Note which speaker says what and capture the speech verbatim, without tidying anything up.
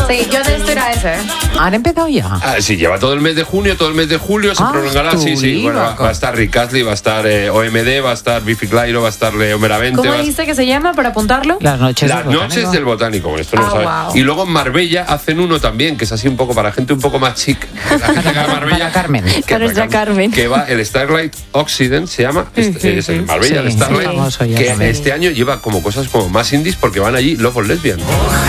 Speaker 1: Sí, yo de esto era ese. ¿eh?
Speaker 2: ¿Han empezado ya?
Speaker 3: Ah, sí, lleva todo el mes de junio, todo el mes de julio, se
Speaker 2: Ah,
Speaker 3: prolongará. Sí, sí. Bueno, va, va a estar Rick Astley, va a estar eh, O M D, va a estar Biffy Clyro, va a estar Leo Meramente.
Speaker 1: ¿Cómo
Speaker 3: va a...
Speaker 1: dice que se llama para apuntarlo?
Speaker 2: Las noches
Speaker 3: Las
Speaker 2: del
Speaker 3: noches
Speaker 2: botánico.
Speaker 3: del botánico, bueno, esto no
Speaker 1: Ah,
Speaker 3: lo sabe.
Speaker 1: wow.
Speaker 3: Y luego en Marbella hacen uno también, que es así un poco para gente un poco más chic. La gente que va a Marbella.
Speaker 2: Para Carmen.
Speaker 3: Que
Speaker 1: Para nuestra Carmen.
Speaker 3: Que va, el Starlight Occident se llama, es, es el Marbella,
Speaker 2: Sí,
Speaker 3: el Starlight,
Speaker 2: sí, famoso ya
Speaker 3: que
Speaker 2: también.
Speaker 3: este año lleva como cosas como más indies porque van allí Love or Lesbian.